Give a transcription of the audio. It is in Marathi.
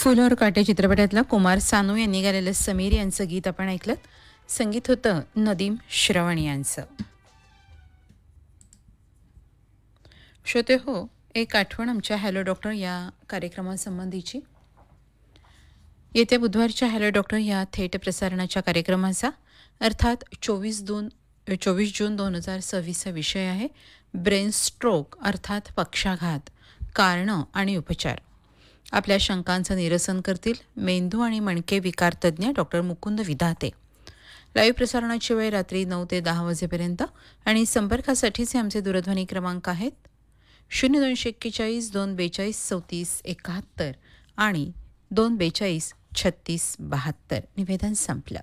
फुल और काटे चित्रपटातलं कुमार सानू यांनी गायलेलं समीर यांचं गीत आपण ऐकलं. संगीत होतं नदीम श्रवण यांचं. श्रोते हो, एक आठवण आमच्या हॅलो डॉक्टर या कार्यक्रमासंबंधीची. येत्या बुधवारच्या हॅलो डॉक्टर या थेट प्रसारणाच्या कार्यक्रमाचा अर्थात 24 जून 2026 विषय आहे ब्रेन स्ट्रोक अर्थात पक्षाघात, कारणं आणि उपचार. आपल्या शंकांचं निरसन करतील मेंदू आणि मणके विकार तज्ज्ञ डॉक्टर मुकुंद विधाते. लाईव्ह प्रसारणाची वेळ रात्री 9 ते 10 वाजेपर्यंत आणि संपर्कासाठीचे आमचे दूरध्वनी क्रमांक आहेत 0241 242 3471 आणि 242 3672. निवेदन संपलं.